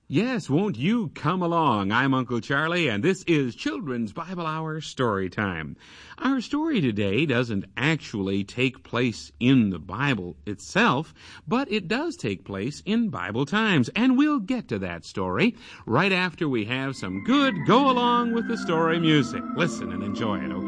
Yes, won't you come along? I'm Uncle Charlie, and this is Children's Bible Hour Story Time. Our story today doesn't actually take place in the Bible itself, but it does take place in Bible times, and we'll get to that story right after we have some good go-along-with-the-story music. Listen and enjoy it, okay?